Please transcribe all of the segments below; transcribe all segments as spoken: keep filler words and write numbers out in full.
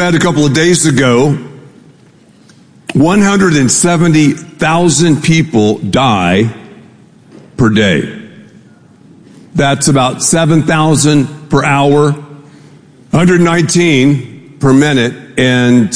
read a couple of days ago, one hundred seventy thousand people die per day. That's about seven thousand per hour, one hundred nineteen per minute, and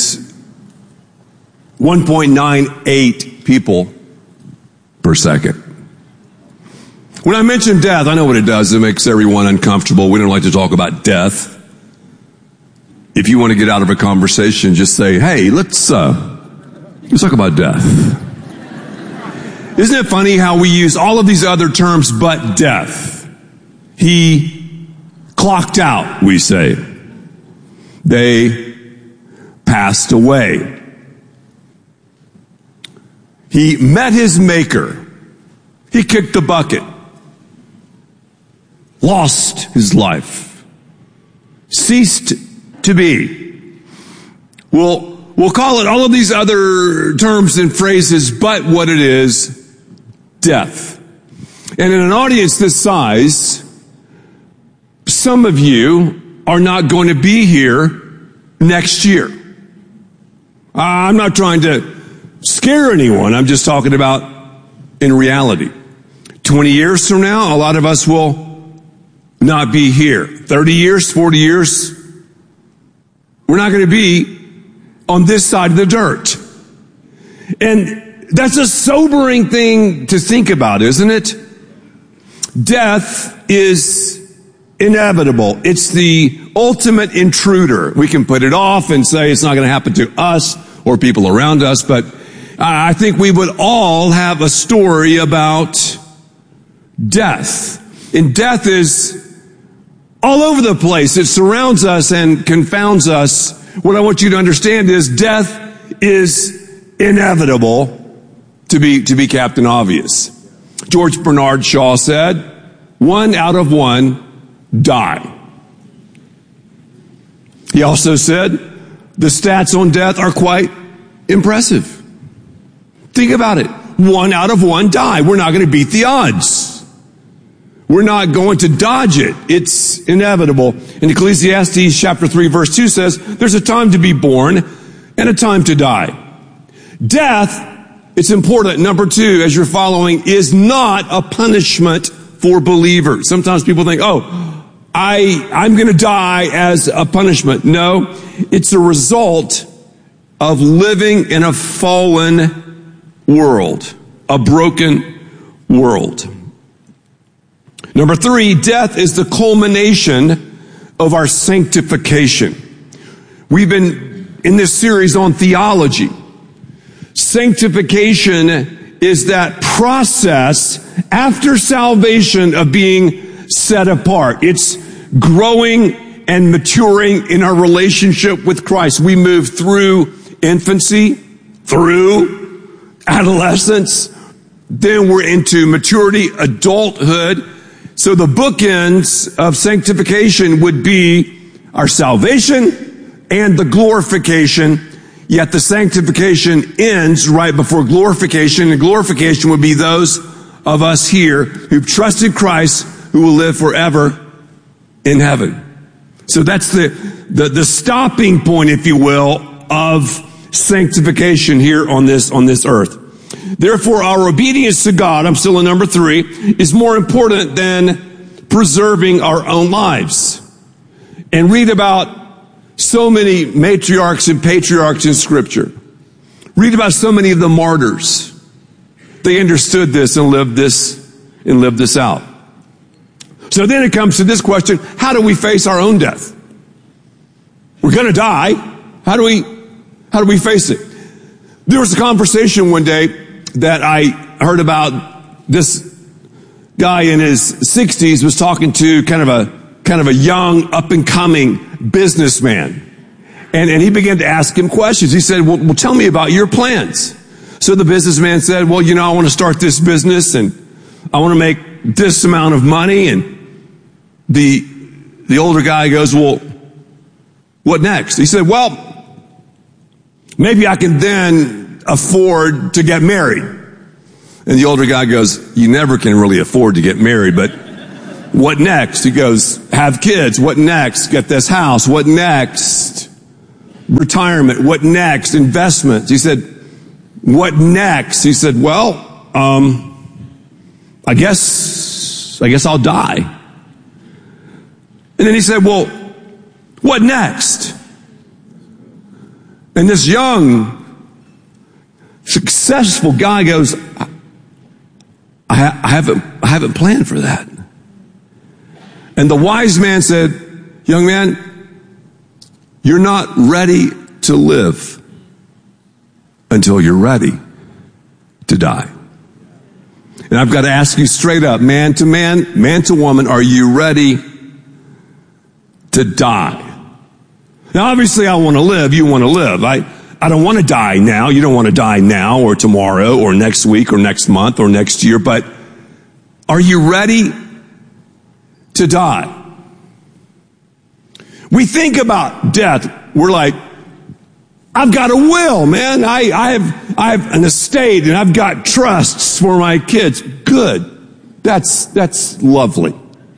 one point nine eight people per second. When I mention death, I know what it does. It makes everyone uncomfortable. We don't like to talk about death. If you want to get out of a conversation, just say, hey, let's, uh, let's talk about death. Isn't it funny how we use all of these other terms but death? He clocked out, we say. They passed away. He met his maker. He kicked the bucket. Lost his life. Ceased to be. We'll, we'll call it all of these other terms and phrases, but what it is, death. And in an audience this size, some of you are not going to be here next year. I'm not trying to scare anyone. I'm just talking about in reality. twenty years from now, a lot of us will not be here. thirty years, forty years, we're not going to be on this side of the dirt. And that's a sobering thing to think about, isn't it? Death is inevitable. It's the ultimate intruder. We can put it off and say it's not going to happen to us or people around us, but I think we would all have a story about death. And death is all over the place. It surrounds us and confounds us. What I want you to understand is death is inevitable, to be, to be Captain Obvious. George Bernard Shaw said, one out of one die. He also said, the stats on death are quite impressive. Think about it. One out of one die. We're not going to beat the odds. We're not going to dodge it. It's inevitable. And Ecclesiastes chapter three verse two says, there's a time to be born and a time to die. Death, it's important, number two, as you're following, is not a punishment for believers. Sometimes people think, oh, I, I'm going to die as a punishment. No, it's a result of living in a fallen world, a broken world. Number three, death is the culmination of our sanctification. We've been in this series on theology. Sanctification is that process after salvation of being set apart. It's growing and maturing in our relationship with Christ. We move through infancy, through adolescence, then we're into maturity, adulthood. So the bookends of sanctification would be our salvation and the glorification, yet the sanctification ends right before glorification, and glorification would be those of us here who've trusted Christ, who will live forever in heaven. So that's the, the, the stopping point, if you will, of sanctification here on this, on this earth. Therefore, our obedience to God, I'm still in number three, is more important than preserving our own lives. And read about so many matriarchs and patriarchs in Scripture. Read about so many of the martyrs. They understood this and lived this and lived this out. So then it comes to this question: how do we face our own death? We're going to die. How do we, how do we face it? There was a conversation one day that I heard about. This guy in his sixties was talking to kind of a kind of a young, up and coming businessman. And, and he began to ask him questions. He said, well, well, tell me about your plans. So the businessman said, well, you know, I want to start this business and I want to make this amount of money. And the, the older guy goes, well, what next? He said, well, maybe I can then afford to get married. And the older guy goes, you never can really afford to get married, but what next? He goes, have kids. What next? Get this house. What next? retirement. What next? Investments. He said, what next? He said, well, um, I guess, I guess I'll die. And then he said, well, what next? And this young, successful guy goes, I, I, ha- I haven't, I haven't planned for that. And the wise man said, young man, you're not ready to live until you're ready to die. And I've got to ask you straight up, man to man, man to woman, are you ready to die? Now, obviously, I want to live. You want to live. I, I don't want to die now. You don't want to die now or tomorrow or next week or next month or next year. But are you ready to die? We think about death. We're like, I've got a will, man. I, I have, I have an estate and I've got trusts for my kids. Good. That's, that's lovely.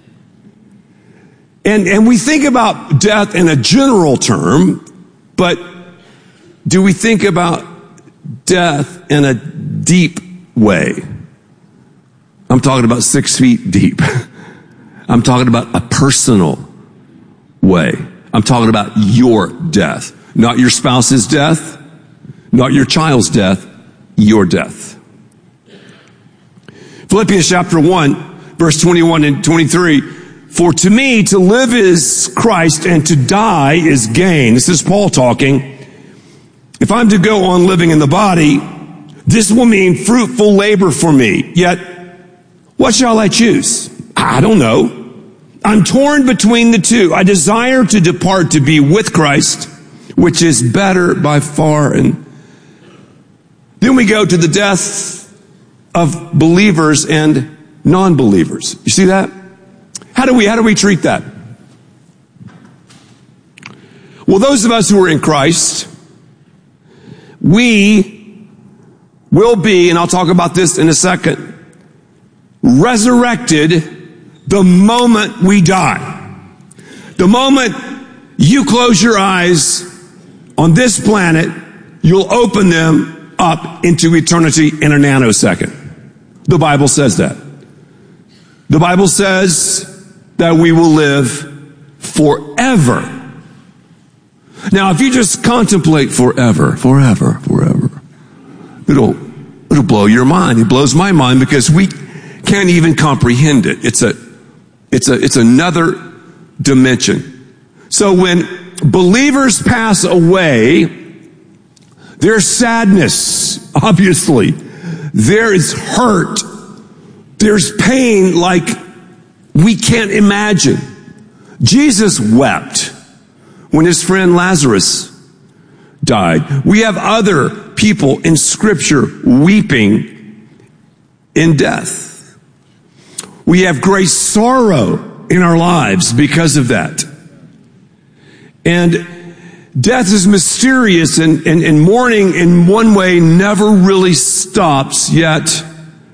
And, and we think about death in a general term, but do we think about death in a deep way? I'm talking about six feet deep. I'm talking about a personal way. I'm talking about your death, not your spouse's death, not your child's death, your death. Philippians chapter one, verse twenty-one and twenty-three. For to me, to live is Christ and to die is gain. This is Paul talking. If I'm to go on living in the body, this will mean fruitful labor for me. Yet, what shall I choose? I don't know. I'm torn between the two. I desire to depart to be with Christ, which is better by far. And then we go to the death of believers and non-believers. You see that? How do we, how do we treat that? Well, those of us who are in Christ, we will be, and I'll talk about this in a second, resurrected the moment we die. The moment you close your eyes on this planet, you'll open them up into eternity in a nanosecond. The Bible says that. The Bible says that we will live forever. Now, if you just contemplate forever, forever, forever, it'll, it'll blow your mind. It blows my mind because we can't even comprehend it. It's a, it's a, it's another dimension. So when believers pass away, there's sadness, obviously. There is hurt. There's pain like we can't imagine. Jesus wept when his friend Lazarus died. We have other people in Scripture weeping in death. We have great sorrow in our lives because of that. And death is mysterious, and, and, and mourning in one way never really stops, yet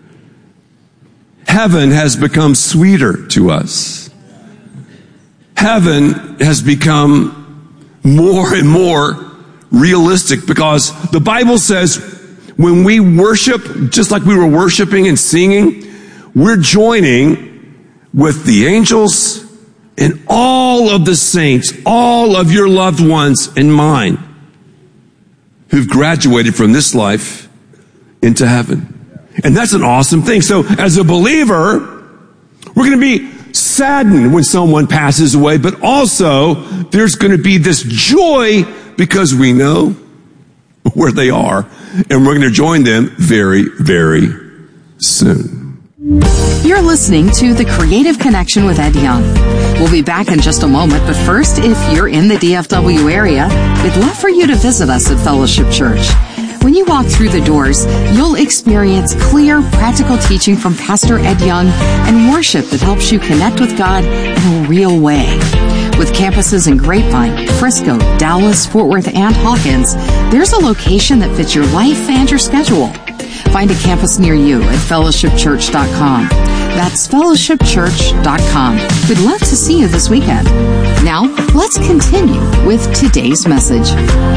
heaven has become sweeter to us. Heaven has become more and more realistic because the Bible says when we worship, just like we were worshiping and singing, we're joining with the angels and all of the saints, all of your loved ones and mine who've graduated from this life into heaven. And that's an awesome thing. So as a believer, we're going to be saddened when someone passes away, but also there's going to be this joy because we know where they are and we're going to join them very, very soon. You're listening to The Creative Connection with Ed Young. We'll be back in just a moment, but first, if you're in the D F W area, we'd love for you to visit us at Fellowship Church. When you walk through the doors, you'll experience clear, practical teaching from Pastor Ed Young and worship that helps you connect with God in a real way. With campuses in Grapevine, Frisco, Dallas, Fort Worth, and Hawkins, there's a location that fits your life and your schedule. Find a campus near you at fellowship church dot com. That's fellowship church dot com. We'd love to see you this weekend. Now, let's continue with today's message.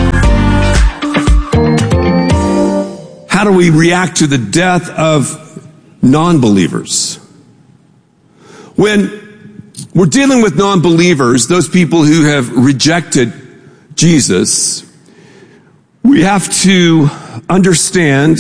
How do we react to the death of non-believers? When we're dealing with non-believers, those people who have rejected Jesus, we have to understand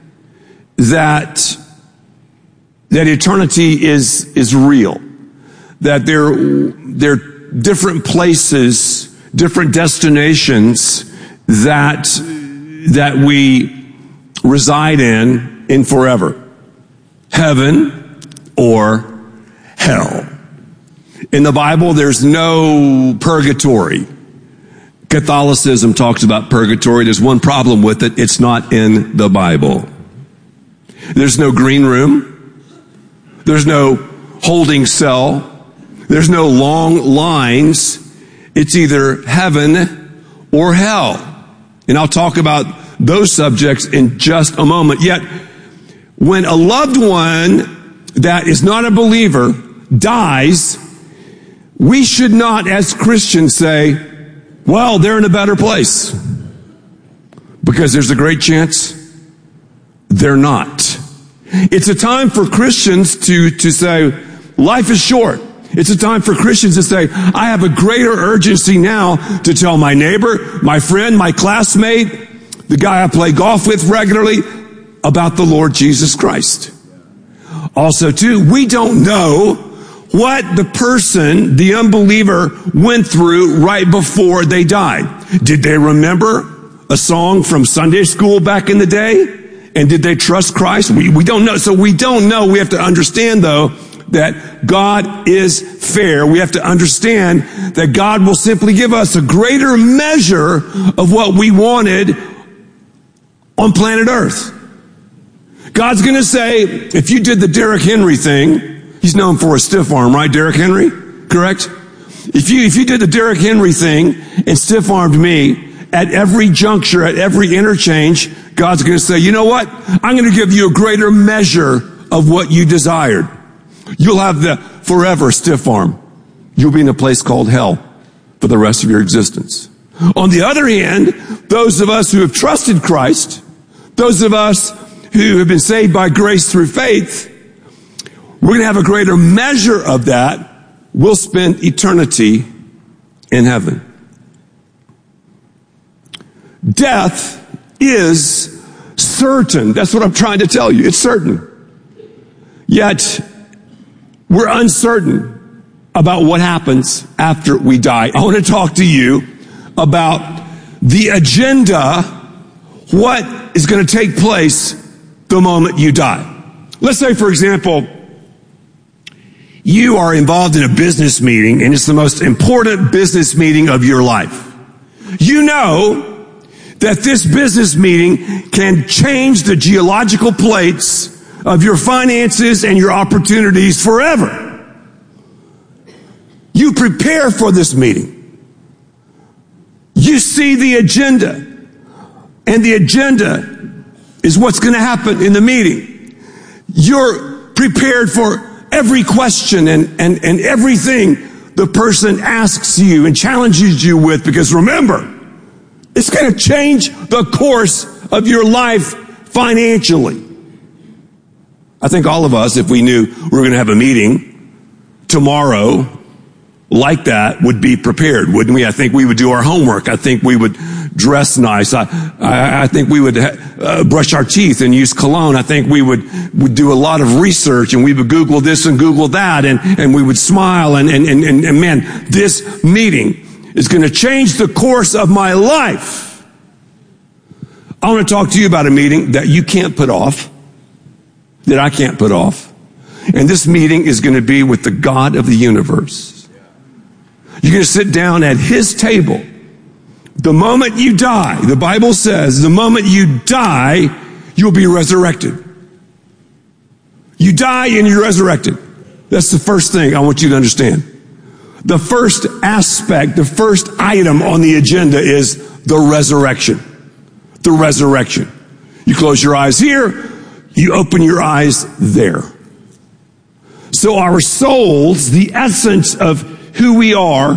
that that eternity is is real. That there there are different places, different destinations that that we reside in in forever. Heaven or hell. In the Bible, there's no purgatory. Catholicism talks about purgatory. There's one problem with it. It's not in the Bible. There's no green room. There's no holding cell. There's no long lines. It's either heaven or hell. And I'll talk about those subjects in just a moment. Yet, when a loved one that is not a believer dies, we should not, as Christians, say, well, they're in a better place. Because there's a great chance they're not. It's a time for Christians to, to say, life is short. It's a time for Christians to say, I have a greater urgency now to tell my neighbor, my friend, my classmate, the guy I play golf with regularly, about the Lord Jesus Christ. Also, too, we don't know what the person, the unbeliever, went through right before they died. Did they remember a song from Sunday school back in the day? And did they trust Christ? We, we don't know. So we don't know. We have to understand, though, that God is fair. We have to understand that God will simply give us a greater measure of what we wanted on planet Earth. God's going to say, if you did the Derrick Henry thing, he's known for a stiff arm, right, Derrick Henry? Correct? If you, if you did the Derrick Henry thing and stiff-armed me at every juncture, at every interchange, God's going to say, you know what? I'm going to give you a greater measure of what you desired. You'll have the forever stiff arm. You'll be in a place called hell for the rest of your existence. On the other hand, those of us who have trusted Christ, those of us who have been saved by grace through faith, we're going to have a greater measure of that. We'll spend eternity in heaven. Death is certain. That's what I'm trying to tell you. It's certain. Yet, we're uncertain about what happens after we die. I want to talk to you about the agenda, what is going to take place the moment you die. Let's say, for example, you are involved in a business meeting, and it's the most important business meeting of your life. You know that this business meeting can change the geological plates of your finances and your opportunities forever. You prepare for this meeting. You see the agenda, and the agenda is what's going to happen in the meeting. You're prepared for every question and, and, and everything the person asks you and challenges you with, because remember, it's going to change the course of your life financially. I think all of us, if we knew we were going to have a meeting tomorrow like that, would be prepared, wouldn't we? I think we would do our homework. I think we would dress nice. I, I, I think we would uh, brush our teeth and use cologne. I think we would, would do a lot of research, and we would Google this and Google that, and, and we would smile. And, and, and, and, and man, this meeting is going to change the course of my life. I want to talk to you about a meeting that you can't put off, that I can't put off. And this meeting is going to be with the God of the universe. You're going to sit down at his table. The moment you die, the Bible says, the moment you die, you'll be resurrected. You die and you're resurrected. That's the first thing I want you to understand. The first aspect, the first item on the agenda is the resurrection. The resurrection. You close your eyes here, you open your eyes there. So our souls, the essence of who we are,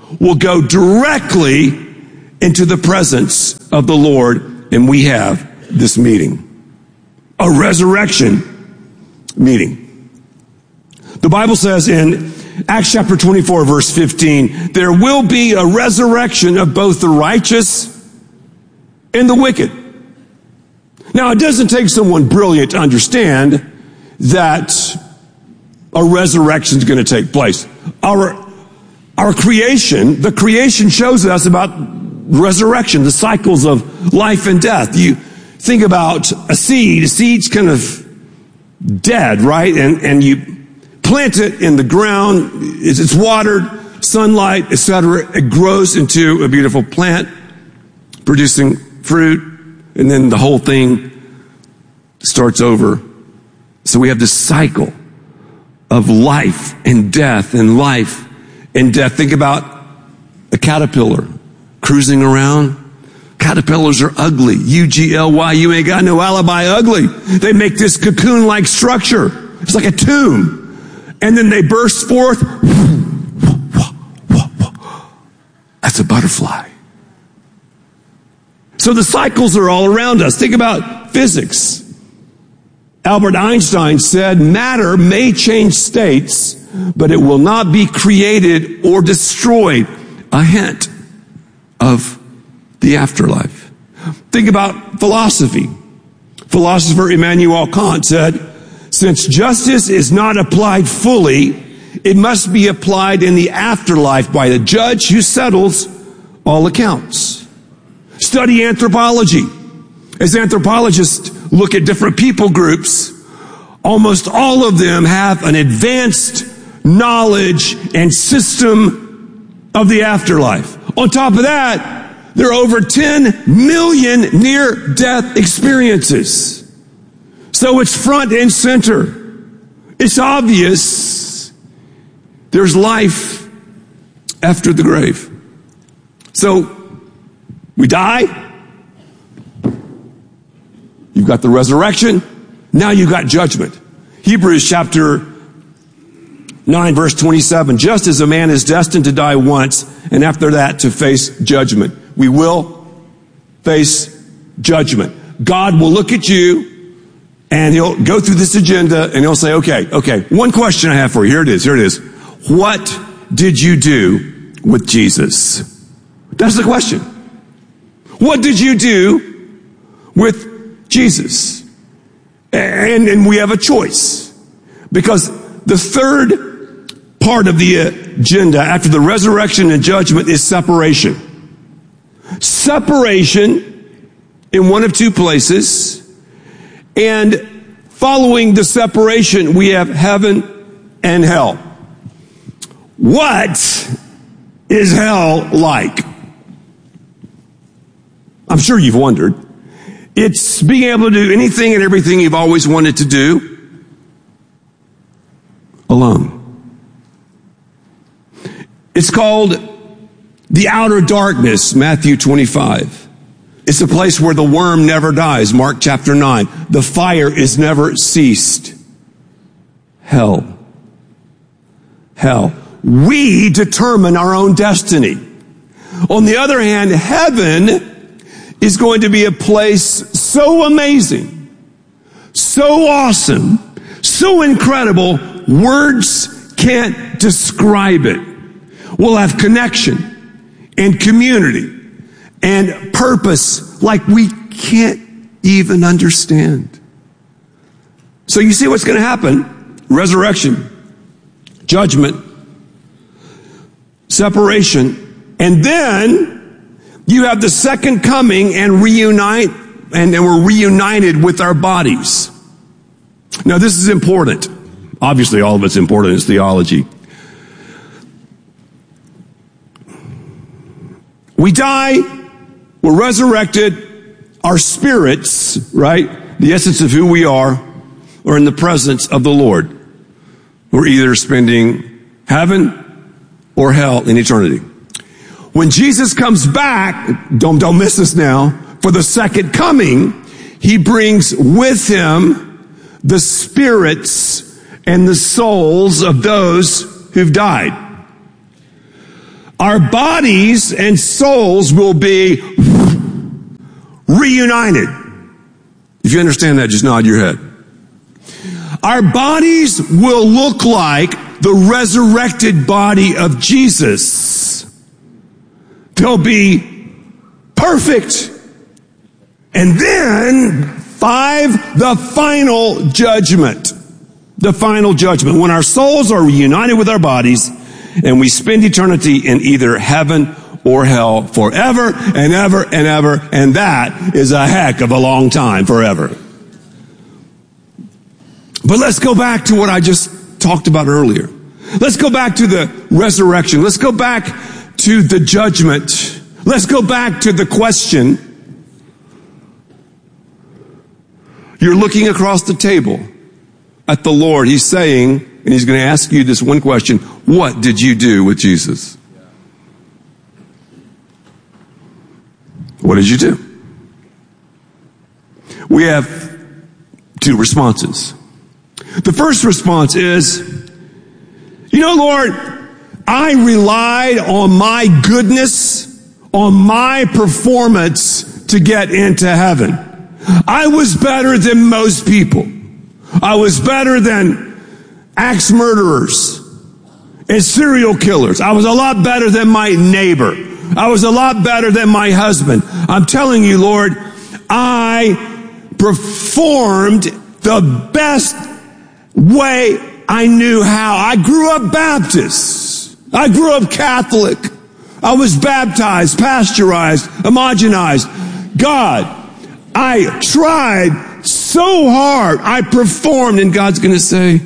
will go directly into the presence of the Lord, and we have this meeting. A resurrection meeting. The Bible says in Acts chapter twenty-four, verse fifteen, there will be a resurrection of both the righteous and the wicked. Now, it doesn't take someone brilliant to understand that a resurrection is going to take place. Our, our creation, the creation shows us about resurrection, the cycles of life and death. You think about a seed. A seed's kind of dead, right? And, and you plant it in the ground. It's watered, sunlight, et cetera. It grows into a beautiful plant, producing fruit, and then the whole thing starts over. So we have this cycle of life and death and life and death. Think about a caterpillar cruising around. Caterpillars are ugly. U G L Y. You ain't got no alibi ugly. They make this cocoon-like structure. It's like a tomb. And then they burst forth. That's a butterfly. So the cycles are all around us. Think about physics. Albert Einstein said, matter may change states, but it will not be created or destroyed. A hint of the afterlife. Think about philosophy. Philosopher Immanuel Kant said, since justice is not applied fully, it must be applied in the afterlife by the judge who settles all accounts. Study anthropology. As anthropologists look at different people groups, almost all of them have an advanced knowledge and system of the afterlife. On top of that, there are over ten million near-death experiences. So it's front and center. It's obvious there's life after the grave. So we die. You've got the resurrection. Now you've got judgment. Hebrews chapter nine, verse twenty-seven. Just as a man is destined to die once, and after that to face judgment. We will face judgment. God will look at you, and he'll go through this agenda, and he'll say, okay, okay, one question I have for you. Here it is, here it is. What did you do with Jesus? That's the question. What did you do with Jesus? And, and we have a choice. Because the third part of the agenda after the resurrection and judgment is separation. Separation in one of two places. And following the separation, we have heaven and hell. What is hell like? I'm sure you've wondered. It's being able to do anything and everything you've always wanted to do alone. It's called the outer darkness, Matthew twenty-five. It's a place where the worm never dies, Mark chapter nine. The fire is never ceased. Hell. Hell. We determine our own destiny. On the other hand, heaven is going to be a place so amazing, so awesome, so incredible, words can't describe it. We'll have connection and community and purpose like we can't even understand. So you see what's going to happen? Resurrection, judgment, separation, and then you have the second coming and reunite, and, and we're reunited with our bodies. Now this is important. Obviously all of it's important. It's theology. We die, we're resurrected, our spirits, right, the essence of who we are, are in the presence of the Lord. We're either spending heaven or hell in eternity. When Jesus comes back, don't, don't miss this now, for the second coming, he brings with him the spirits and the souls of those who've died. our bodies and souls will be reunited. If you understand that, just nod your head. Our bodies will look like the resurrected body of Jesus. They'll be perfect. And then, five, the final judgment. The final judgment. When our souls are reunited with our bodies and we spend eternity in either heaven or hell forever and ever and ever. And that is a heck of a long time, forever. But let's go back to what I just talked about earlier. Let's go back to the resurrection. Let's go back to the judgment. Let's go back to the question. You're looking across the table at the Lord. He's saying, and he's going to ask you this one question: what did you do with Jesus? What did you do? We have two responses. The first response is, you know, Lord, I relied on my goodness, on my performance to get into heaven. I was better than most people. I was better than axe murderers and serial killers. I was a lot better than my neighbor. I was a lot better than my husband. I'm telling you, Lord, I performed the best way I knew how. I grew up Baptist. I grew up Catholic. I was baptized, pasteurized, homogenized. God, I tried so hard. I performed, and God's going to say,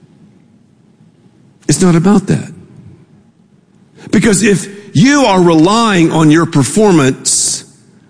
it's not about that. Because if you are relying on your performance,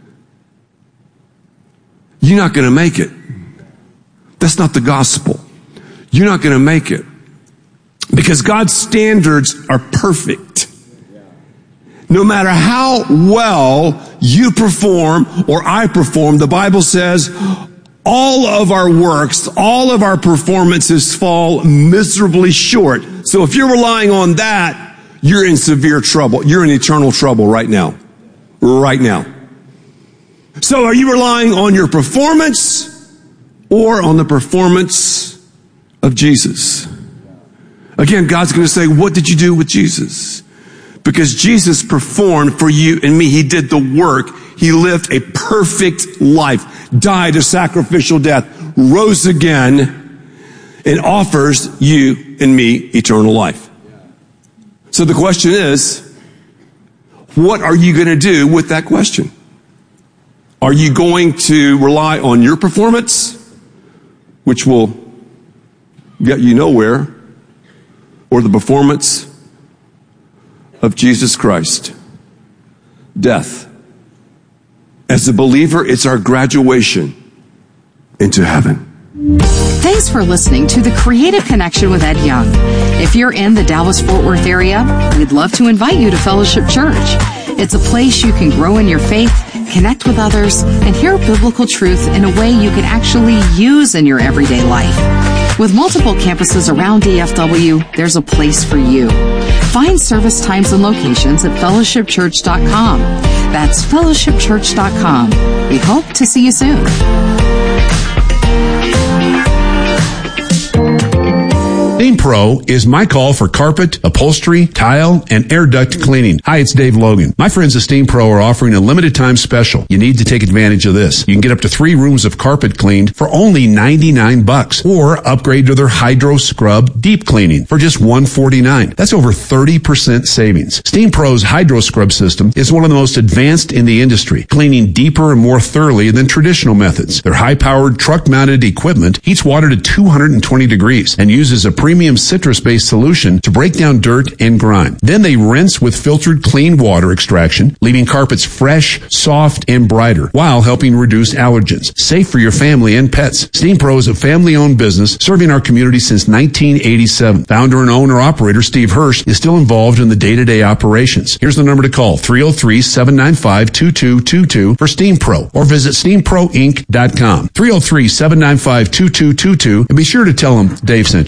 you're not going to make it. That's not the gospel. You're not going to make it. Because God's standards are perfect. No matter how well you perform or I perform, the Bible says all of our works, all of our performances fall miserably short. So if you're relying on that, you're in severe trouble. You're in eternal trouble right now. Right now. So are you relying on your performance or on the performance of Jesus? Again, God's going to say, what did you do with Jesus? Because Jesus performed for you and me. He did the work. He lived a perfect life, died a sacrificial death, rose again, and offers you and me eternal life. So the question is, what are you going to do with that question? Are you going to rely on your performance, which will get you nowhere, or the performance of Jesus Christ? Death. As a believer, it's our graduation into heaven. Thanks for listening to The Creative Connection with Ed Young. If you're in the Dallas-Fort Worth area, we'd love to invite you to Fellowship Church. It's a place you can grow in your faith, connect with others, and hear biblical truth in a way you can actually use in your everyday life. With multiple campuses around D F W, there's a place for you. Find service times and locations at fellowship church dot com. That's fellowship church dot com. We hope to see you soon. Steam Pro is my call for carpet, upholstery, tile, and air duct cleaning. Hi, it's Dave Logan. My friends at Steam Pro are offering a limited time special. You need to take advantage of this. You can get up to three rooms of carpet cleaned for only ninety-nine bucks, or upgrade to their Hydro Scrub deep cleaning for just one forty-nine. That's over thirty percent savings. Steam Pro's Hydro Scrub system is one of the most advanced in the industry, cleaning deeper and more thoroughly than traditional methods. Their high-powered truck-mounted equipment heats water to two hundred twenty degrees and uses a premium citrus-based solution to break down dirt and grime. Then they rinse with filtered clean water extraction, leaving carpets fresh, soft, and brighter, while helping reduce allergens. Safe for your family and pets. Steam Pro is a family-owned business serving our community since nineteen eighty-seven. Founder and owner-operator Steve Hirsch is still involved in the day-to-day operations. Here's the number to call, three oh three, seven nine five, two two two two for Steam Pro, or visit steam pro inc dot com. three oh three, seven nine five, two two two two, and be sure to tell them Dave sent you. I can't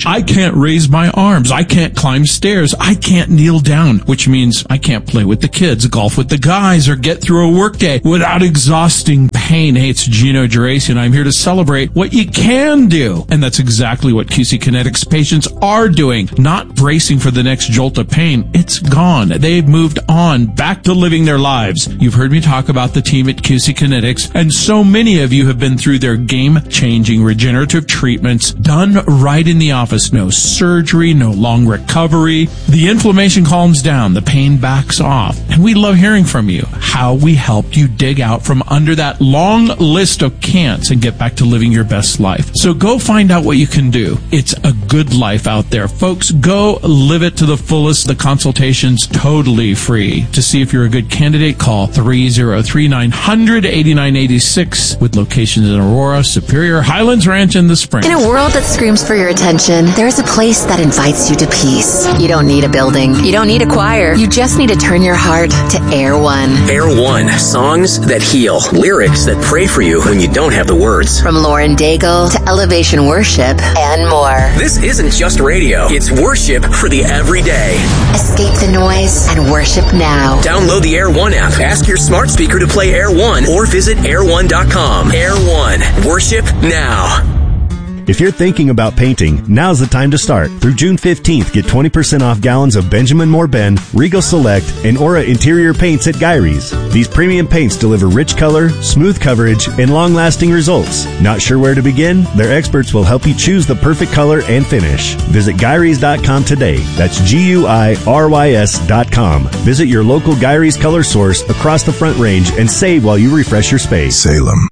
can't raise my arms. I can't climb stairs. I can't kneel down, which means I can't play with the kids, golf with the guys, or get through a workday without exhausting pain. Hey, it's Gino Geraci, and I'm here to celebrate what you can do. And that's exactly what Q C Kinetics patients are doing. Not bracing for the next jolt of pain. It's gone. They've moved on, back to living their lives. You've heard me talk about the team at Q C Kinetics, and so many of you have been through their game-changing regenerative treatments done right in the office. No surgery, no long recovery. The inflammation calms down, the pain backs off, and we love hearing from you how we helped you dig out from under that long list of can'ts and get back to living your best life. So go find out what you can do. It's a good life out there. Folks, go live it to the fullest. The consultation's totally free. To see if you're a good candidate, call three oh three, nine hundred, eighty-nine eighty-six with locations in Aurora, Superior, Highlands Ranch, and the Springs. In a world that screams for your attention, there's a place that invites you to peace. You don't need a building. You don't need a choir. You just need to turn your heart to Air One. Air One. Songs that heal. Lyrics that pray for you when you don't have the words. From Lauren Daigle to Elevation Worship and more. This isn't just radio. It's worship for the everyday. Escape the noise and worship now. Download the Air One app. Ask your smart speaker to play Air One or visit air one dot com. Air One. Worship now. If you're thinking about painting, now's the time to start. Through June fifteenth, get twenty percent off gallons of Benjamin Moore Ben, Regal Select, and Aura interior paints at Gyrie's. These premium paints deliver rich color, smooth coverage, and long-lasting results. Not sure where to begin? Their experts will help you choose the perfect color and finish. Visit Gyrie's dot com today. That's G U I R Y S dot com. Visit your local Gyrie's color source across the Front Range and save while you refresh your space. Salem.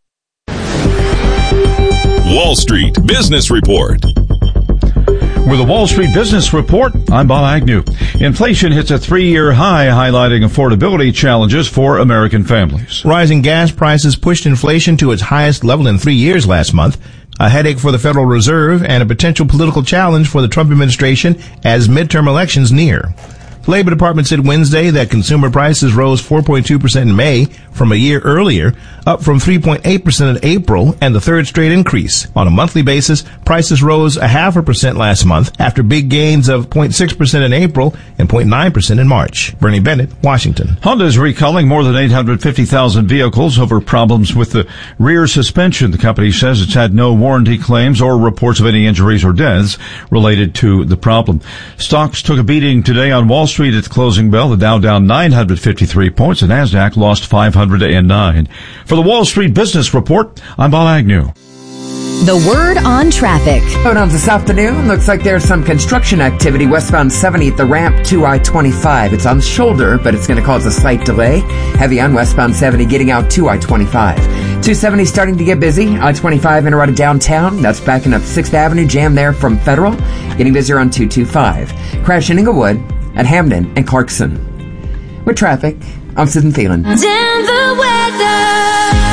Wall Street Business Report. With the Wall Street Business Report, I'm Bob Agnew. Inflation hits a three-year high, highlighting affordability challenges for American families. Rising gas prices pushed inflation to its highest level in three years last month, a headache for the Federal Reserve and a potential political challenge for the Trump administration as midterm elections near. The Labor Department said Wednesday that consumer prices rose four point two percent in May from a year earlier, up from three point eight percent in April, and the third straight increase. On a monthly basis, prices rose a half a percent last month after big gains of zero point six percent in April and zero point nine percent in March. Bernie Bennett, Washington. Honda is recalling more than eight hundred fifty thousand vehicles over problems with the rear suspension. The company says it's had no warranty claims or reports of any injuries or deaths related to the problem. Stocks took a beating today on Wall Street. At the closing bell, the Dow down nine hundred fifty-three points, and NASDAQ lost five hundred nine. For the Wall Street Business Report, I'm Bob Agnew. The word on traffic. Going on this afternoon, looks like there's some construction activity westbound seventy at the ramp to I twenty-five. It's on the shoulder, but it's going to cause a slight delay. Heavy on westbound seventy getting out to I twenty-five. two seventy starting to get busy. I twenty-five in around downtown. That's backing up sixth Avenue, jam there from Federal. Getting busier on two twenty-five. Crash in Inglewood at Hamden and Clarkson. With traffic, I'm Susan Thielen. Denver weather.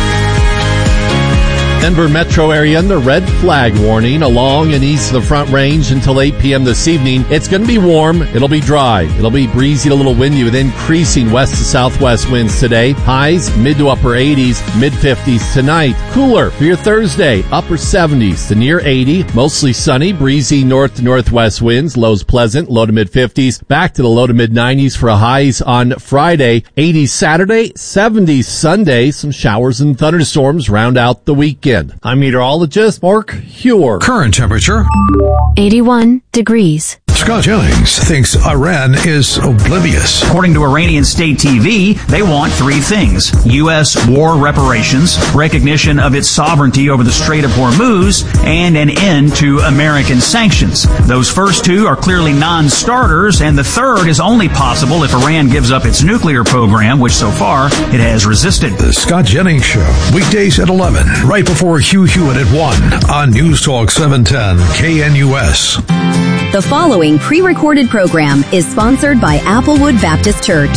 Denver metro area under red flag warning along and east of the Front Range until eight p.m. this evening. It's going to be warm. It'll be dry. It'll be breezy to a little windy with increasing west to southwest winds today. Highs mid to upper eighties, mid fifties tonight. Cooler for your Thursday, upper seventies to near eighty. Mostly sunny, breezy north to northwest winds. Lows pleasant, low to mid fifties. Back to the low to mid nineties for highs on Friday. eighties Saturday, seventies Sunday. Some showers and thunderstorms round out the weekend. I'm meteorologist Mark Huer. Current temperature eighty-one degrees. Scott Jennings thinks Iran is oblivious. According to Iranian state T V, they want three things: U S war reparations, recognition of its sovereignty over the Strait of Hormuz, and an end to American sanctions. Those first two are clearly non-starters, and the third is only possible if Iran gives up its nuclear program, which so far it has resisted. The Scott Jennings Show, weekdays at eleven, right before Hugh Hewitt at one on News Talk seven ten K N U S. The following pre-recorded program is sponsored by Applewood Baptist Church.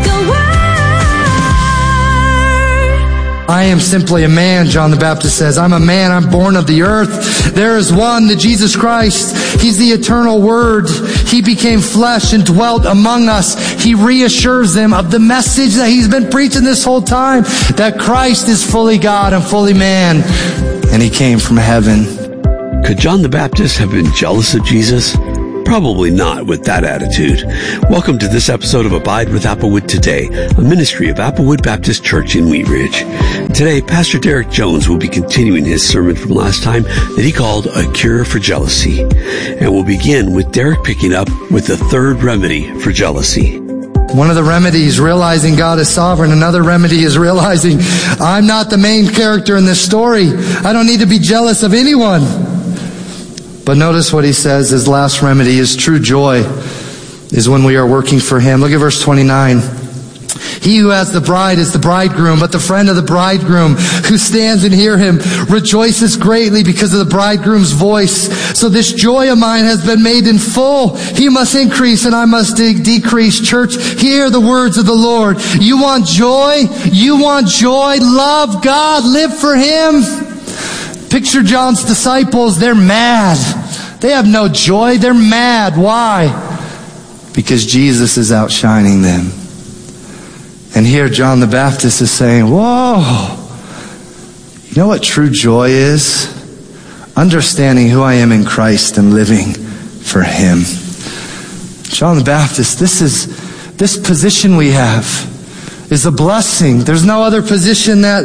I am simply a man, John the Baptist says. I'm a man. I'm born of the earth. There is one, the Jesus Christ. He's the eternal Word. He became flesh and dwelt among us. He reassures them of the message that he's been preaching this whole time, that Christ is fully God and fully man. And he came from heaven Could John the Baptist have been jealous of Jesus? Probably not with that attitude. Welcome to this episode of Abide with Applewood Today, a ministry of Applewood Baptist Church in Wheat Ridge. Today, Pastor Derek Jones will be continuing his sermon from last time that he called A Cure for Jealousy. And we'll begin with Derek picking up with the third remedy for jealousy. One of the remedies, realizing God is sovereign. Another remedy is realizing I'm not the main character in this story. I don't need to be jealous of anyone. But notice what he says, his last remedy is true joy is when we are working for him. Look at verse twenty-nine. He who has the bride is the bridegroom, but the friend of the bridegroom who stands and hear him rejoices greatly because of the bridegroom's voice. So this joy of mine has been made in full. He must increase and I must de- decrease. Church, hear the words of the Lord. You want joy? You want joy? Love God. Live for him. Picture John's disciples. They're mad. They have no joy. They're mad. Why? Because Jesus is outshining them. And here John the Baptist is saying, whoa, you know what true joy is? Understanding who I am in Christ and living for him. John the Baptist, this is, this position we have is a blessing. There's no other position that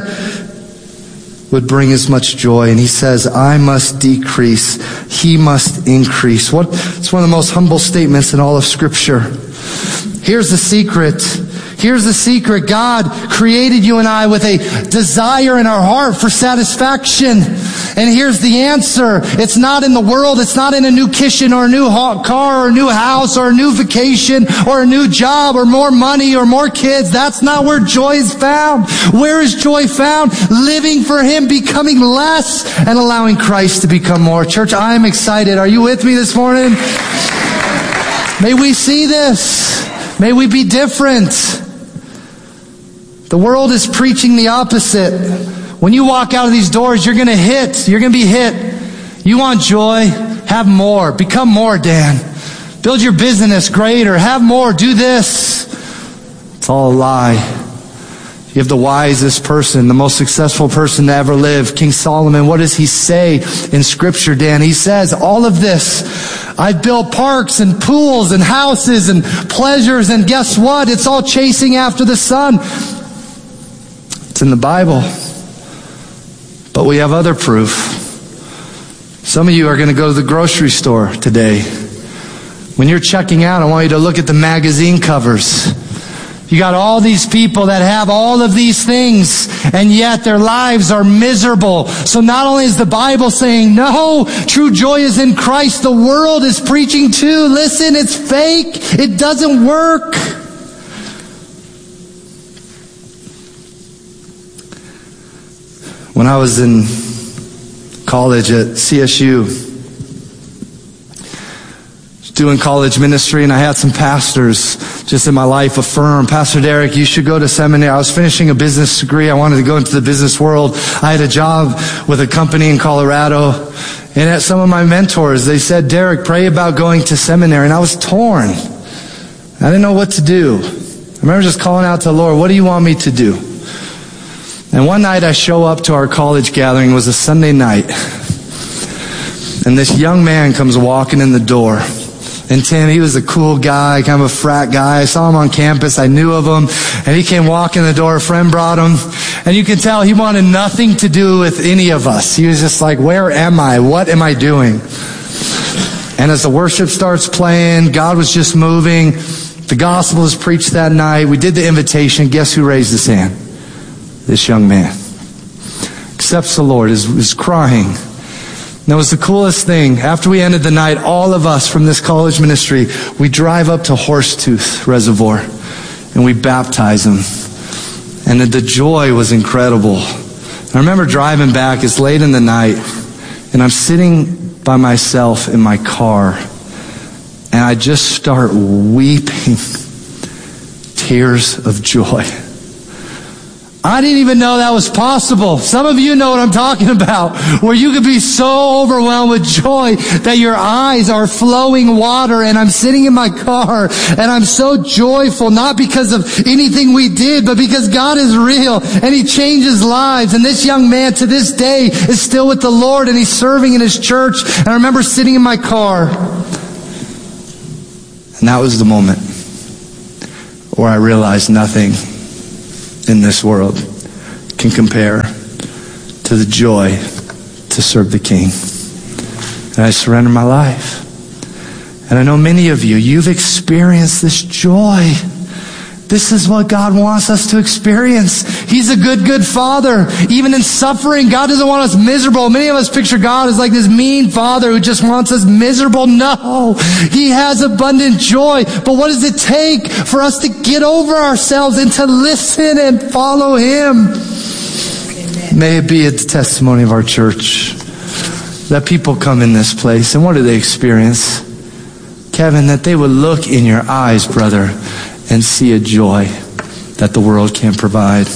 would bring as much joy. And he says, I must decrease, he must increase. What? It's one of the most humble statements in all of Scripture. Here's the secret. Here's the secret. God created you and I with a desire in our heart for satisfaction. And here's the answer. It's not in the world. It's not in a new kitchen or a new car or a new house or a new vacation or a new job or more money or more kids. That's not where joy is found. Where is joy found? Living for him, becoming less and allowing Christ to become more. Church, I'm excited. Are you with me this morning? May we see this. May we be different. The world is preaching the opposite. When you walk out of these doors, you're going to hit. You're going to be hit. You want joy? Have more. Become more, Dan. Build your business greater. Have more. Do this. It's all a lie. You have the wisest person, the most successful person to ever live, King Solomon. What does he say in Scripture, Dan? He says, all of this, I've built parks and pools and houses and pleasures, and guess what? It's all chasing after the sun. It's in the Bible. But we have other proof. Some of you are going to go to the grocery store today. When you're checking out, I want you to look at the magazine covers. You got all these people that have all of these things, and yet their lives are miserable. So not only is the Bible saying, no, true joy is in Christ, the world is preaching too. Listen, it's fake. It doesn't work. When I was in college at C S U, doing college ministry, and I had some pastors just in my life affirm, Pastor Derek, you should go to seminary. I was finishing a business degree. I wanted to go into the business world. I had a job with a company in Colorado. And at some of my mentors, they said, Derek, pray about going to seminary. And I was torn. I didn't know what to do. I remember just calling out to the Lord, what do you want me to do? And one night I show up to our college gathering. It was a Sunday night. And this young man comes walking in the door. And Tim, he was a cool guy, kind of a frat guy. I saw him on campus. I knew of him. And he came walking in the door. A friend brought him. And you can tell he wanted nothing to do with any of us. He was just like, where am I? What am I doing? And as the worship starts playing, God was just moving. The gospel was preached that night. We did the invitation. Guess who raised his hand? This young man. Accepts the Lord, is, is crying. And it was the coolest thing. After we ended the night, all of us from this college ministry, we drive up to Horsetooth Reservoir and we baptize him. And the joy was incredible. I remember driving back, it's late in the night, and I'm sitting by myself in my car, and I just start weeping tears of joy. I didn't even know that was possible. Some of you know what I'm talking about, where you could be so overwhelmed with joy that your eyes are flowing water, and I'm sitting in my car and I'm so joyful, not because of anything we did, but because God is real and He changes lives. And this young man to this day is still with the Lord, and he's serving in his church. And I remember sitting in my car, and that was the moment where I realized nothing in this world can compare to the joy to serve the King. And I surrender my life. And I know many of you, you've experienced this joy. This is what God wants us to experience. He's a good, good Father. Even in suffering, God doesn't want us miserable. Many of us picture God as like this mean Father who just wants us miserable. No, He has abundant joy. But what does it take for us to get over ourselves and to listen and follow Him? Amen. May it be a testimony of our church that people come in this place, and what do they experience? Kevin, that they would look in your eyes, brother, and see a joy that the world can't provide.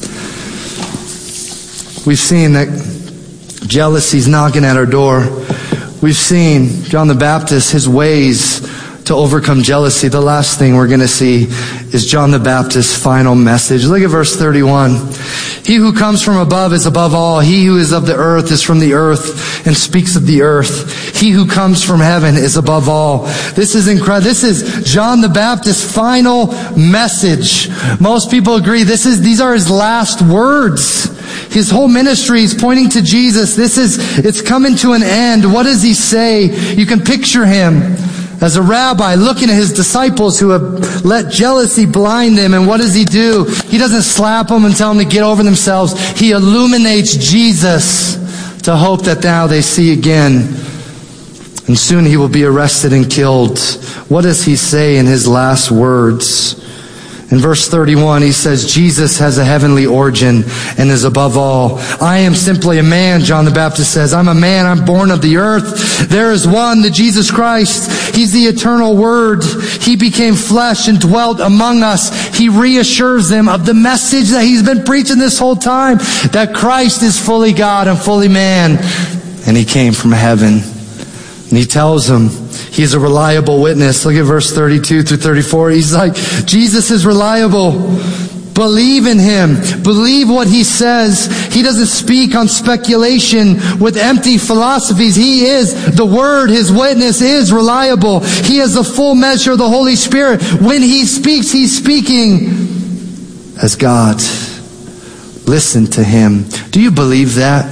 We've seen that jealousy's knocking at our door. We've seen John the Baptist, his ways to overcome jealousy. The last thing we're going to see is John the Baptist's final message. Look at verse thirty-one. He who comes from above is above all. He who is of the earth is from the earth and speaks of the earth. He who comes from heaven is above all. This is incredible. This is John the Baptist's final message. Most people agree this is, these are his last words. His whole ministry is pointing to Jesus. This is, it's coming to an end. What does he say? You can picture him as a rabbi looking at his disciples who have let jealousy blind them. And what does he do? He doesn't slap them and tell them to get over themselves. He illuminates Jesus to hope that now they see again. And soon he will be arrested and killed. What does he say in his last words? In verse thirty-one, he says, Jesus has a heavenly origin and is above all. I am simply a man, John the Baptist says. I'm a man, I'm born of the earth. There is one, the Jesus Christ. He's the eternal Word. He became flesh and dwelt among us. He reassures them of the message that he's been preaching this whole time, that Christ is fully God and fully man. And he came from heaven. And he tells them, he's a reliable witness. Look at verse thirty-two through thirty-four. He's like, Jesus is reliable. Believe in him. Believe what he says. He doesn't speak on speculation with empty philosophies. He is the Word. His witness is reliable. He has the full measure of the Holy Spirit. When he speaks, he's speaking as God. Listen to him. Do you believe that?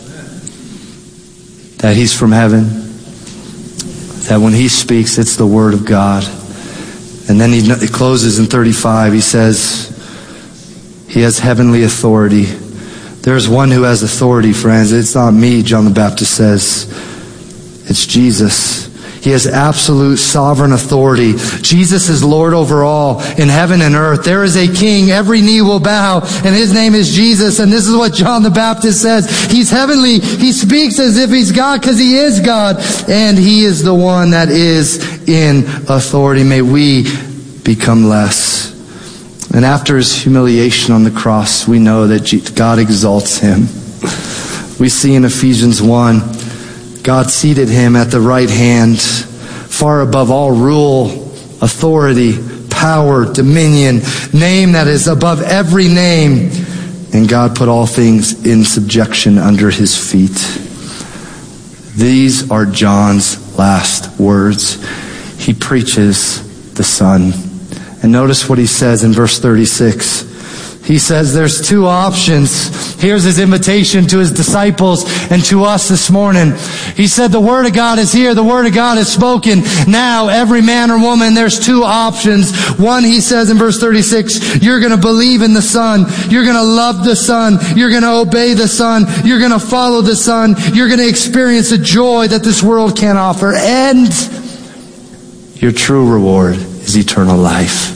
That he's from heaven? That when he speaks, it's the Word of God. And then he closes in thirty-five. He says, he has heavenly authority. There's one who has authority, friends. It's not me, John the Baptist says. It's Jesus. He has absolute sovereign authority. Jesus is Lord over all in heaven and earth. There is a King. Every knee will bow, and his name is Jesus. And this is what John the Baptist says. He's heavenly. He speaks as if he's God because he is God. And he is the one that is in authority. May we become less. And after his humiliation on the cross, we know that God exalts him. We see in Ephesians one, God seated him at the right hand, far above all rule, authority, power, dominion, name that is above every name. And God put all things in subjection under his feet. These are John's last words. He preaches the Son. And notice what he says in verse thirty-six. He says there's two options. Here's his invitation to his disciples and to us this morning. He said the Word of God is here. The Word of God is spoken. Now, every man or woman, there's two options. One, he says in verse thirty-six, you're going to believe in the Son. You're going to love the Son. You're going to obey the Son. You're going to follow the Son. You're going to experience a joy that this world can't offer. And your true reward is eternal life.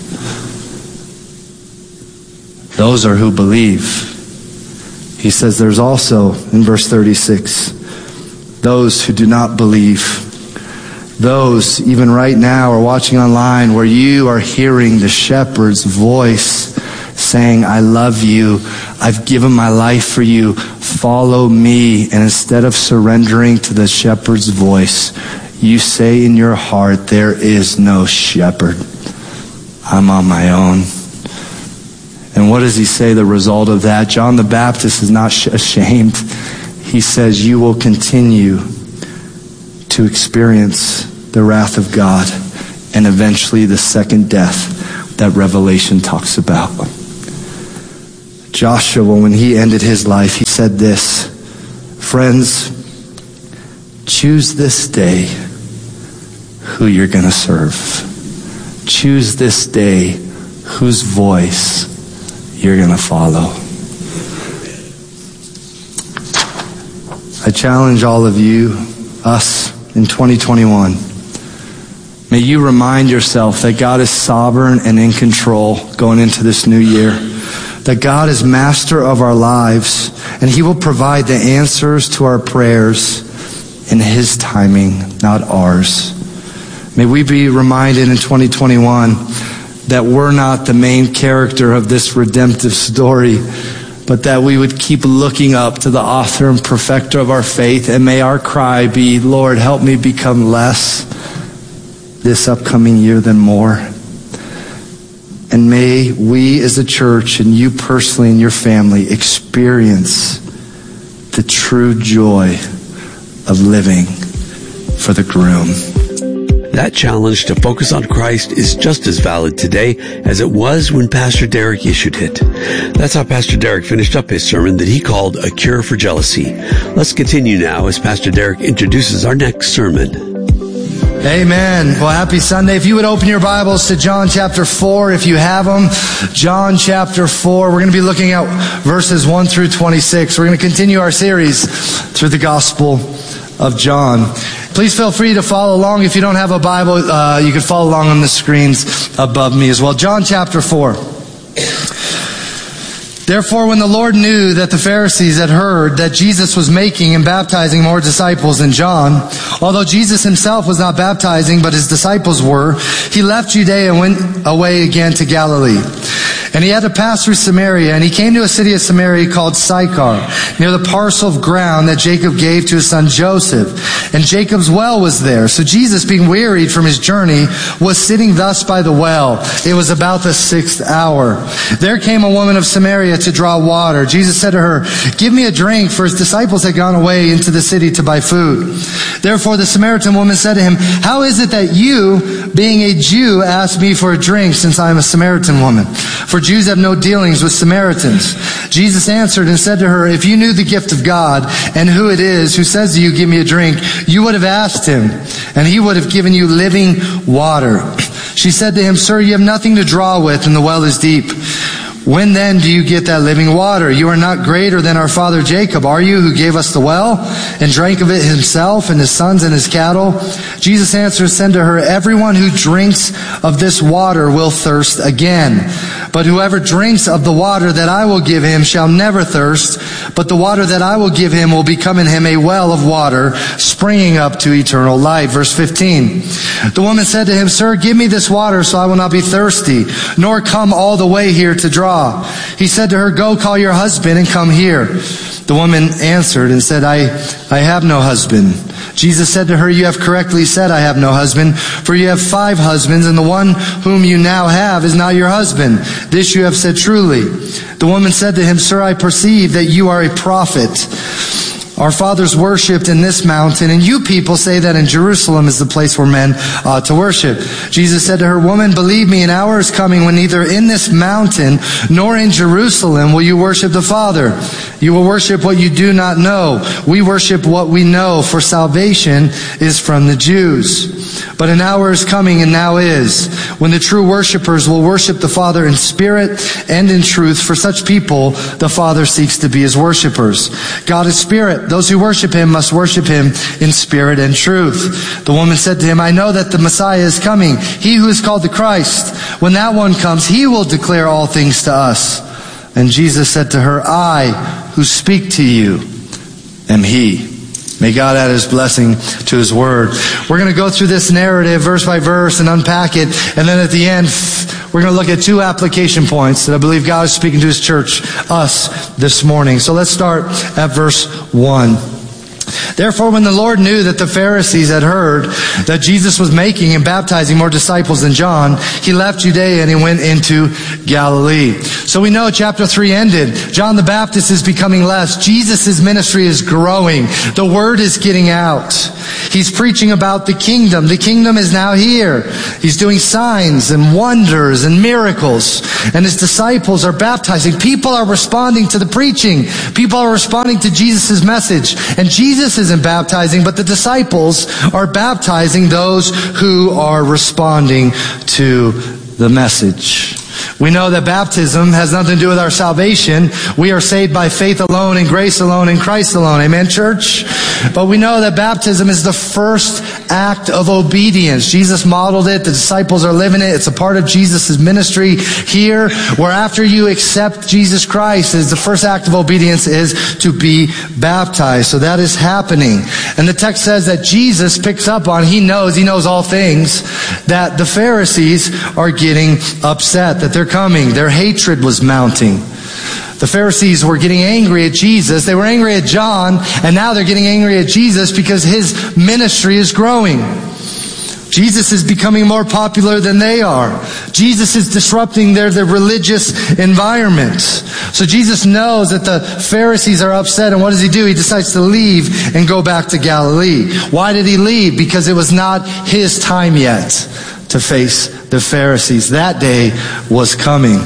Those are who believe. He says there's also, in verse thirty-six, those who do not believe. Those, even right now, are watching online where you are hearing the shepherd's voice saying, I love you. I've given my life for you. Follow me. And instead of surrendering to the shepherd's voice, you say in your heart, there is no shepherd. I'm on my own. And what does he say the result of that? John the Baptist is not ashamed. He says, you will continue to experience the wrath of God and eventually the second death that Revelation talks about. Joshua, when he ended his life, he said this, friends, choose this day who you're going to serve. Choose this day whose voice you're going to follow. I challenge all of you, us, in twenty twenty-one. May you remind yourself that God is sovereign and in control going into this new year. That God is master of our lives, and He will provide the answers to our prayers in His timing, not ours. May we be reminded in twenty twenty-one that we're not the main character of this redemptive story, but that we would keep looking up to the author and perfecter of our faith, and may our cry be, Lord, help me become less this upcoming year than more. And may we as a church, and you personally and your family, experience the true joy of living for the groom. That challenge to focus on Christ is just as valid today as it was when Pastor Derek issued it. That's how Pastor Derek finished up his sermon that he called A Cure for Jealousy. Let's continue now as Pastor Derek introduces our next sermon. Amen. Well, happy Sunday. If you would open your Bibles to John chapter four, if you have them. John chapter four. We're going to be looking at verses one through twenty-six. We're going to continue our series through the Gospel of John. Please feel free to follow along. If you don't have a Bible, uh, you can follow along on the screens above me as well. John chapter four. Therefore, when the Lord knew that the Pharisees had heard that Jesus was making and baptizing more disciples than John, although Jesus himself was not baptizing, but his disciples were, he left Judea and went away again to Galilee. And he had to pass through Samaria, and he came to a city of Samaria called Sychar, near the parcel of ground that Jacob gave to his son Joseph. And Jacob's well was there. So Jesus, being wearied from his journey, was sitting thus by the well. It was about the sixth hour. There came a woman of Samaria to draw water. Jesus said to her, give me a drink, for his disciples had gone away into the city to buy food. Therefore the Samaritan woman said to him, how is it that you, being a Jew, ask me for a drink, since I am a Samaritan woman? For Jews have no dealings with Samaritans. Jesus answered and said to her, if you knew the gift of God and who it is who says to you, give me a drink, you would have asked him, and he would have given you living water. She said to him, sir, you have nothing to draw with, and the well is deep. When then do you get that living water? You are not greater than our father Jacob, are you, who gave us the well and drank of it himself and his sons and his cattle? Jesus answered and said to her, everyone who drinks of this water will thirst again. But whoever drinks of the water that I will give him shall never thirst, but the water that I will give him will become in him a well of water springing up to eternal life. Verse fifteen. The woman said to him, sir, give me this water so I will not be thirsty, nor come all the way here to draw. He said to her, go call your husband and come here. The woman answered and said, I, I have no husband. Jesus said to her, you have correctly said, I have no husband, for you have five husbands, and the one whom you now have is not your husband. This you have said truly. The woman said to him, sir, I perceive that you are a prophet. Our fathers worshipped in this mountain, and you people say that in Jerusalem is the place where men ought to worship. Jesus said to her, woman, believe me, an hour is coming when neither in this mountain nor in Jerusalem will you worship the Father. You will worship what you do not know. We worship what we know, for salvation is from the Jews. But an hour is coming, and now is, when the true worshipers will worship the Father in spirit and in truth. For such people, the Father seeks to be his worshipers. God is spirit. Those who worship him must worship him in spirit and truth. The woman said to him, I know that the Messiah is coming, he who is called the Christ. When that one comes, he will declare all things to us. And Jesus said to her, I who speak to you am he. May God add his blessing to his word. We're going to go through this narrative verse by verse and unpack it. And then at the end, we're going to look at two application points that I believe God is speaking to His church, us, this morning. So let's start at verse one. Therefore, when the Lord knew that the Pharisees had heard that Jesus was making and baptizing more disciples than John, He left Judea and He went into Galilee. So we know chapter three ended. John the Baptist is becoming less. Jesus' ministry is growing. The word is getting out. He's preaching about the kingdom. The kingdom is now here. He's doing signs and wonders and miracles. And His disciples are baptizing. People are responding to the preaching. People are responding to Jesus' message. And Jesus isn't baptizing, but the disciples are baptizing those who are responding to the message. We know that baptism has nothing to do with our salvation. We are saved by faith alone and grace alone in Christ alone. Amen, church? But we know that baptism is the first act of obedience. Jesus modeled it. The disciples are living it. It's a part of Jesus' ministry here, where after you accept Jesus Christ, is the first act of obedience is to be baptized. So that is happening. And the text says that Jesus picks up on, He knows, He knows all things, that the Pharisees are getting upset, that they're coming. Their hatred was mounting. The Pharisees were getting angry at Jesus. They were angry at John, and now they're getting angry at Jesus because His ministry is growing. Jesus is becoming more popular than they are. Jesus is disrupting their, their religious environment. So Jesus knows that the Pharisees are upset, and what does He do? He decides to leave and go back to Galilee. Why did He leave? Because it was not His time yet to face the Pharisees. That day was coming.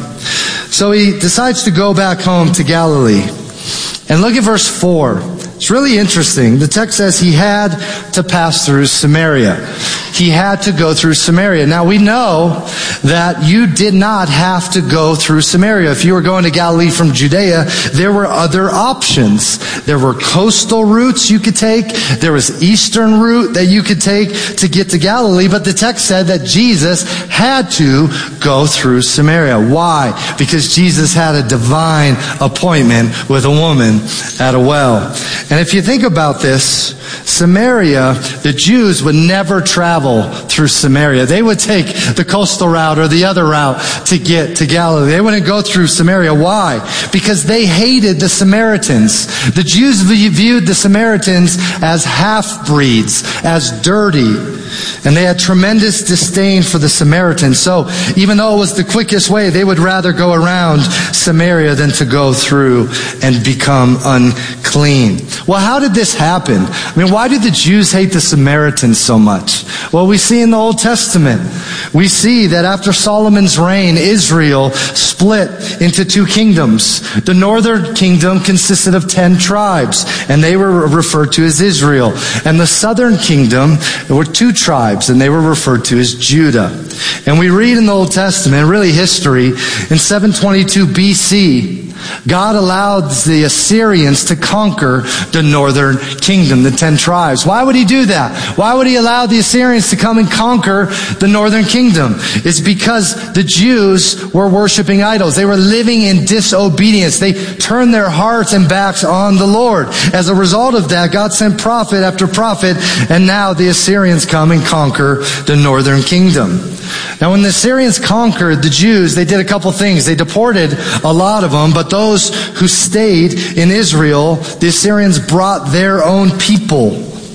So He decides to go back home to Galilee. And look at verse four. It's really interesting. The text says He had to pass through Samaria. He had to go through Samaria. Now we know that you did not have to go through Samaria. If you were going to Galilee from Judea, there were other options. There were coastal routes you could take. There was eastern route that you could take to get to Galilee. But the text said that Jesus had to go through Samaria. Why? Because Jesus had a divine appointment with a woman at a well. And if you think about this, Samaria, the Jews would never travel through Samaria. They would take the coastal route or the other route to get to Galilee. They wouldn't go through Samaria. Why? Because they hated the Samaritans. The Jews viewed the Samaritans as half-breeds, as dirty. And they had tremendous disdain for the Samaritans. So even though it was the quickest way, they would rather go around Samaria than to go through and become unclean. Well, how did this happen? I mean, why did the Jews hate the Samaritans so much? Well, we see in the Old Testament, we see that after Solomon's reign, Israel split into two kingdoms. The northern kingdom consisted of ten tribes, and they were referred to as Israel. And the southern kingdom, there were two tribes, and they were referred to as Judah. And we read in the Old Testament, really history, in seven twenty-two B C, God allowed the Assyrians to conquer the northern kingdom, the ten tribes. Why would He do that? Why would He allow the Assyrians to come and conquer the northern kingdom? It's because the Jews were worshiping idols. They were living in disobedience. They turned their hearts and backs on the Lord. As a result of that, God sent prophet after prophet, and now the Assyrians come and conquer the northern kingdom. Now, when the Assyrians conquered the Jews, they did a couple things. They deported a lot of them, but those who stayed in Israel, the Assyrians brought their own people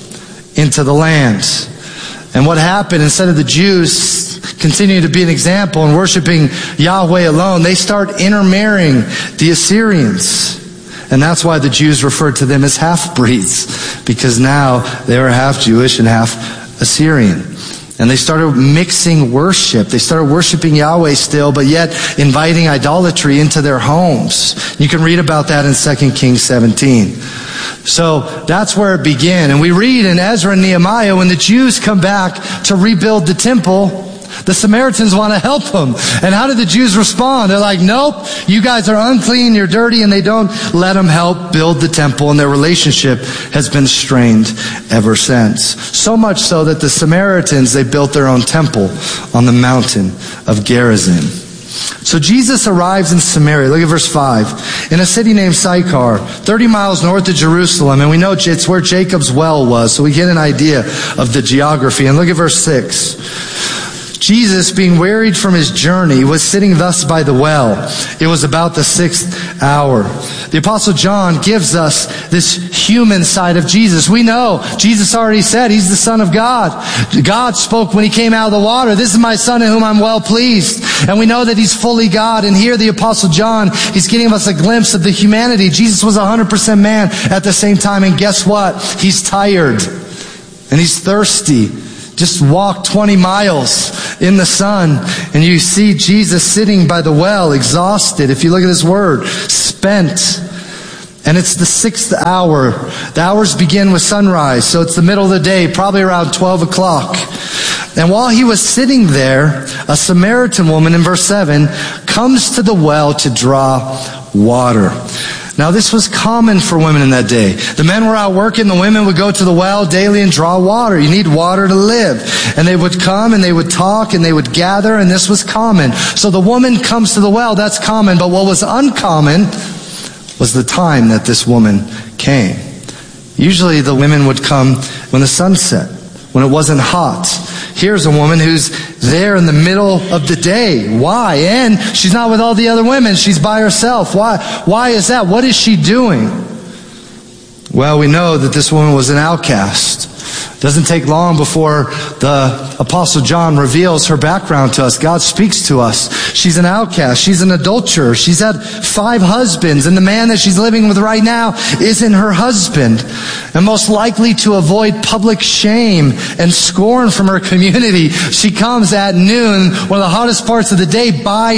into the land. And what happened, instead of the Jews continuing to be an example and worshiping Yahweh alone, they start intermarrying the Assyrians. And that's why the Jews referred to them as half-breeds, because now they were half Jewish and half Assyrian. And they started mixing worship. They started worshiping Yahweh still, but yet inviting idolatry into their homes. You can read about that in Second Kings seventeen. So that's where it began. And we read in Ezra and Nehemiah, when the Jews come back to rebuild the temple, the Samaritans want to help them. And how did the Jews respond? They're like, nope, you guys are unclean, you're dirty, and they don't let them help build the temple, and their relationship has been strained ever since. So much so that the Samaritans, they built their own temple on the mountain of Gerizim. So Jesus arrives in Samaria. Look at verse five. In a city named Sychar, thirty miles north of Jerusalem. And we know it's where Jacob's well was, so we get an idea of the geography. And look at verse six. Jesus, being wearied from his journey, was sitting thus by the well. It was about the sixth hour. The Apostle John gives us this human side of Jesus. We know Jesus already said he's the Son of God. God spoke when he came out of the water, "This is my Son in whom I'm well pleased." And we know that he's fully God. And here the Apostle John, he's giving us a glimpse of the humanity. Jesus was one hundred percent man at the same time. And guess what? He's tired. And he's thirsty. Just walk twenty miles in the sun and you see Jesus sitting by the well, exhausted. If you look at this word, spent. And it's the sixth hour. The hours begin with sunrise, so it's the middle of the day, probably around twelve o'clock. And while he was sitting there, a Samaritan woman in verse seven comes to the well to draw water. Now this was common for women in that day. The men were out working, the women would go to the well daily and draw water. You need water to live. And they would come and they would talk and they would gather, and this was common. So the woman comes to the well, that's common. But what was uncommon was the time that this woman came. Usually the women would come when the sun set, when it wasn't hot. Here's a woman who's there in the middle of the day. Why? And she's not with all the other women. She's by herself. Why? Why is that? What is she doing? Well, we know that this woman was an outcast. Doesn't take long before the Apostle John reveals her background to us. God speaks to us. She's an outcast. She's an adulterer. She's had five husbands, and the man that she's living with right now isn't her husband. And most likely to avoid public shame and scorn from her community, she comes at noon, one of the hottest parts of the day, by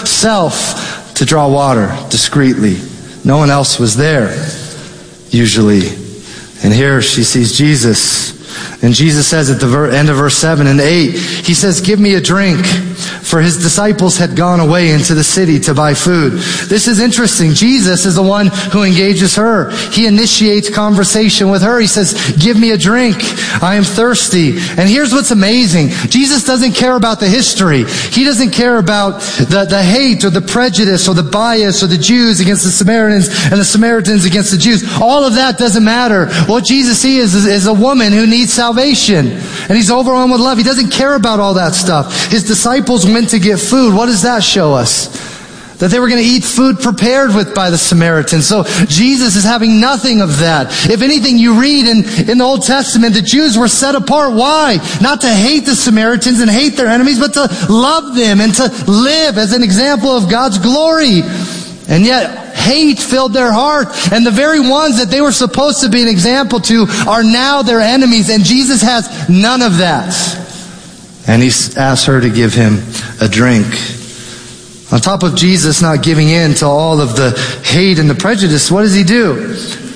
herself to draw water discreetly. No one else was there, usually. And here she sees Jesus. And Jesus says at the end of verse seven and eight, he says, "Give me a drink." For his disciples had gone away into the city to buy food. This is interesting. Jesus is the one who engages her. He initiates conversation with her. He says, "Give me a drink. I am thirsty." And here's what's amazing. Jesus doesn't care about the history. He doesn't care about the, the hate or the prejudice or the bias or the Jews against the Samaritans and the Samaritans against the Jews. All of that doesn't matter. What Jesus sees is, is a woman who needs salvation. And he's overwhelmed with love. He doesn't care about all that stuff. His disciples went to get food. What does that show us? That they were going to eat food prepared with by the Samaritans. So Jesus is having nothing of that. If anything, you read in, in the Old Testament, the Jews were set apart. Why? Not to hate the Samaritans and hate their enemies, but to love them and to live as an example of God's glory. And yet, hate filled their heart. And the very ones that they were supposed to be an example to are now their enemies. And Jesus has none of that. And he asks her to give him a drink. On top of Jesus not giving in to all of the hate and the prejudice, what does he do?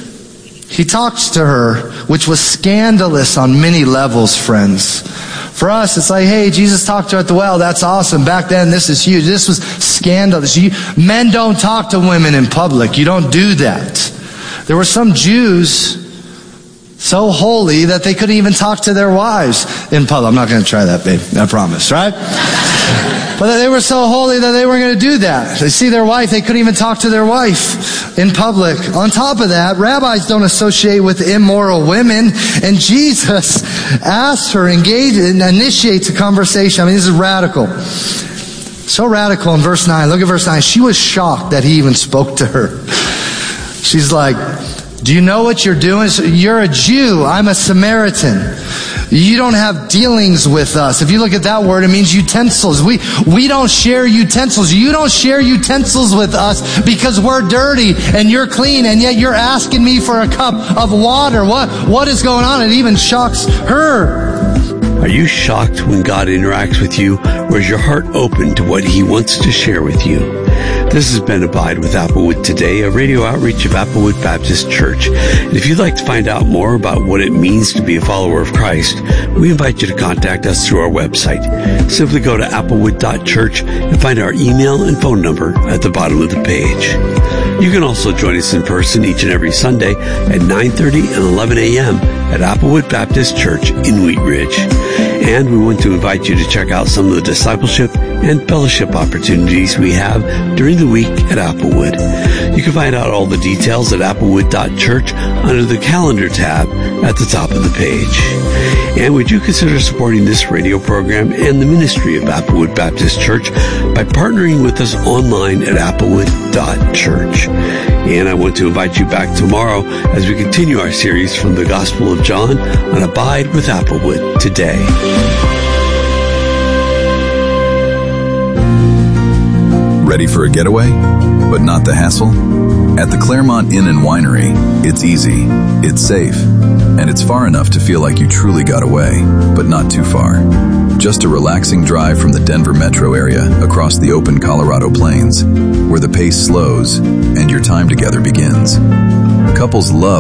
He talks to her, which was scandalous on many levels, friends. For us, it's like, hey, Jesus talked to her at the well. That's awesome. Back then, this is huge. This was scandalous. You, men don't talk to women in public. You don't do that. There were some Jews so holy that they couldn't even talk to their wives in public. I'm not going to try that, babe. I promise, right? But they were so holy that they weren't going to do that. They see their wife, they couldn't even talk to their wife in public. On top of that, rabbis don't associate with immoral women. And Jesus asks her, engage, and initiates a conversation. I mean, this is radical. So radical in verse nine. Look at verse nine. She was shocked that he even spoke to her. She's like, "Do you know what you're doing? You're a Jew. I'm a Samaritan. You don't have dealings with us." If you look at that word, it means utensils. We we don't share utensils. You don't share utensils with us because we're dirty and you're clean, and yet you're asking me for a cup of water. What what is going on? It even shocks her. Are you shocked when God interacts with you, or is your heart open to what He wants to share with you? This has been Abide with Applewood Today, a radio outreach of Applewood Baptist Church. And if you'd like to find out more about what it means to be a follower of Christ, we invite you to contact us through our website. Simply go to applewood dot church and find our email and phone number at the bottom of the page. You can also join us in person each and every Sunday at nine thirty and eleven a.m. at Applewood Baptist Church in Wheat Ridge. And we want to invite you to check out some of the discipleship and fellowship opportunities we have during the week at Applewood. You can find out all the details at applewood dot church under the calendar tab at the top of the page. And would you consider supporting this radio program and the ministry of Applewood Baptist Church by partnering with us online at applewood dot church. And I want to invite you back tomorrow as we continue our series from the Gospel of John on Abide with Applewood today. Ready for a getaway, but not the hassle? At the Claremont Inn and Winery, it's easy, it's safe, and it's far enough to feel like you truly got away, but not too far. Just a relaxing drive from the Denver metro area across the open Colorado plains, where the pace slows and your time together begins. Couples love